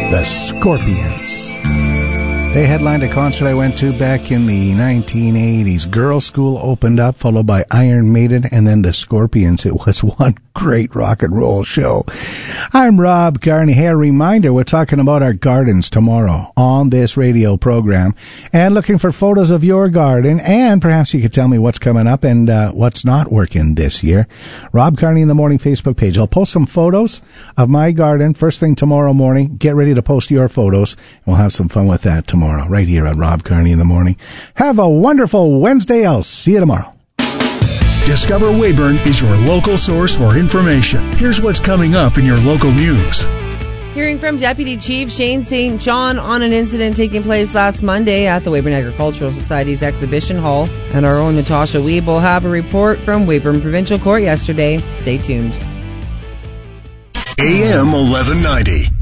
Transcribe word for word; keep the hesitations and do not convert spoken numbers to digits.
the Scorpions. They headlined a concert I went to back in the nineteen eighties. Girls' School opened up, followed by Iron Maiden, and then the Scorpions. It was one great rock and roll show. I'm Rob Carney. Hey, a reminder, we're talking about our gardens tomorrow on this radio program, and looking for photos of your garden, and perhaps you could tell me what's coming up and uh, what's not working this year. Rob Carney in the Morning Facebook page. I'll post some photos of my garden first thing tomorrow morning. Get ready to post your photos, and we'll have some fun with that tomorrow, right here at Rob Carney in the Morning. Have a wonderful Wednesday. I'll see you tomorrow. Discover Weyburn is your local source for information. Here's what's coming up in your local news. Hearing from Deputy Chief Shane Saint John on an incident taking place last Monday at the Weyburn Agricultural Society's exhibition hall. And our own Natasha Weeb will have a report from Weyburn Provincial Court yesterday. Stay tuned. A M eleven ninety.